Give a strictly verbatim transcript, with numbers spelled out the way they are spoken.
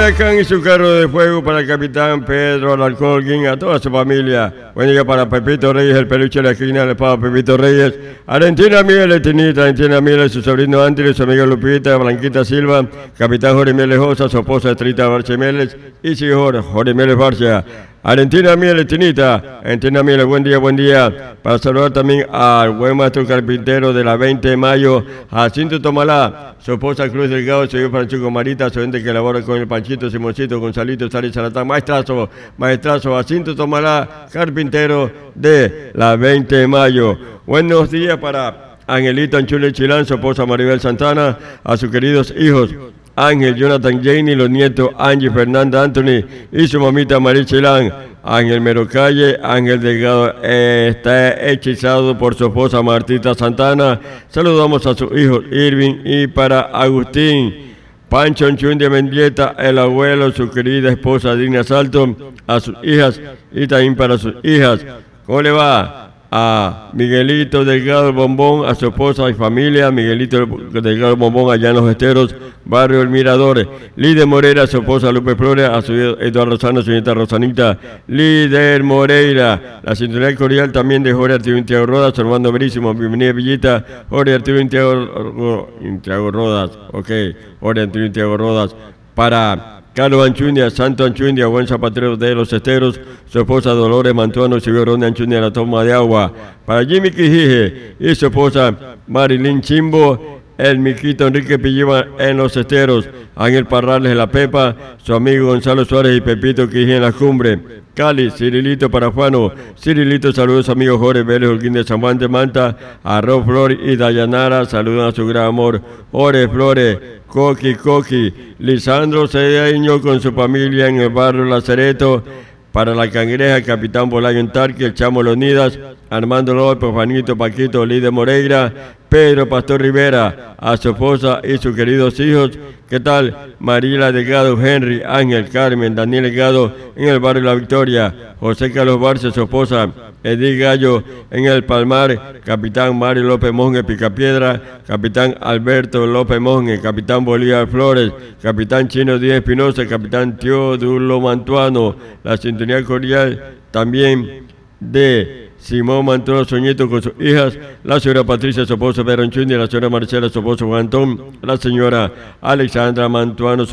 huracán y su carro de fuego para el capitán Pedro Alarcón, a toda su familia. Buen día para Pepito Reyes, el peluche de la esquina, el papá Pepito Reyes. Argentina Miele, Tinita, Argentina Miele, su sobrino Andrés, su amiga Lupita, Blanquita Silva, capitán Jorge Mieles Josa, su esposa Estrita Barche Mieles y su hijo Jorge Mieles Barcia. Argentina Miele, Tinita, Argentina Miele, buen día, buen día. Para saludar también al buen maestro carpintero de la veinte de mayo, Jacinto Tomalá, su esposa Cruz Delgado, su hijo Francisco Marita, su gente que labora con el Panchito, Simoncito, Gonzalito, Sari Salatán, maestrazo, maestrazo, Jacinto Tomalá, carpintero de la veinte de mayo. Buenos días para Angelito Anchule Chilán, su esposa Maribel Santana, a sus queridos hijos Ángel, Jonathan, Janie, los nietos Angie, Fernanda, Anthony y su mamita María Chilán. Ángel Merocalle, Ángel Delgado eh, está hechizado por su esposa Martita Santana. Saludamos a sus hijos Irving y para Agustín. Pancho Anchundia Mendieta, el abuelo, su querida esposa Dina Salto, a sus hijas y también para sus hijas. ¿Cómo le va? A Miguelito Delgado Bombón, a su esposa y familia, Miguelito Delgado Bombón allá en Los Esteros, barrio El Mirador. Líder Moreira, a su esposa Lupe Flores, a su Eduardo Rosano, su señorita Rosanita. Líder Moreira, la sintonía cordial también de Jorge Arturo Intiago Rodas, Armando Verísimo, bienvenida Villita, Jorge Arturo Intiago, Intiago Rodas, ok, Jorge Arturo Intiago Rodas, para Carlos Anchundia, Santo Anchundia, buen zapatero de Los Esteros, su esposa Dolores Mantuano, su hijo Ronde Anchundia, la toma de agua. Para Jimmy Quijije y su esposa Marilyn Chimbo, el Miquito Enrique Pilliva en Los Esteros, Ángel Parrales de la Pepa, su amigo Gonzalo Suárez y Pepito Quijije en la cumbre. Cali, Cirilito Parafano, Cirilito, saludos amigos Jorge Vélez, Holguín de San Juan de Manta, Arroz Flores y Dayanara, saludan a su gran amor, Jorge Flores, Coqui Coqui, Lisandro Cedeño con su familia en el barrio Lazareto, para la Cangreja, el capitán Bolaño en Tarque, el Chamo Leonidas, Armando López, Juanito Paquito, Líder Moreira, Pedro Pastor Rivera, a su esposa y sus queridos hijos. ¿Qué tal? Mariela Delgado, Henry, Ángel, Carmen, Daniel Delgado en el barrio La Victoria, José Carlos Barce, su esposa, Edith Gallo en el Palmar, capitán Mario López Monge, Picapiedra, capitán Alberto López Monge, capitán Bolívar Flores, capitán Chino Díaz Espinosa, capitán Teodulo Mantuano, la sintonía cordial también de Simón Mantuano Soñito con sus hijas, la señora Patricia, su esposo Pedro Anchundia, la señora Marcela, su esposo Juan Antón, la señora Alexandra Mantuano,